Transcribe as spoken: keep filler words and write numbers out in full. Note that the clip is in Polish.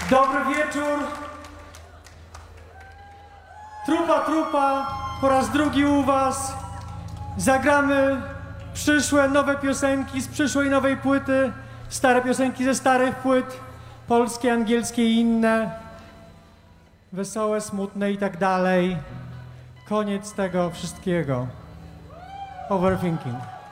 Dobry wieczór. Trupa, trupa, po raz drugi u was. Zagramy przyszłe nowe piosenki z przyszłej nowej płyty, stare piosenki ze starych płyt, polskie, angielskie i inne, wesołe, smutne i tak dalej. Koniec tego wszystkiego. Overthinking.